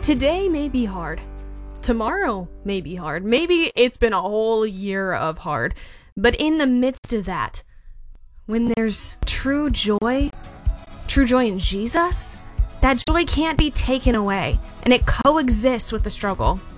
Today may be hard. Tomorrow may be hard. Maybe it's been a whole year of hard. But in the midst of that, when there's true joy in Jesus, that joy can't be taken away, and it coexists with the struggle.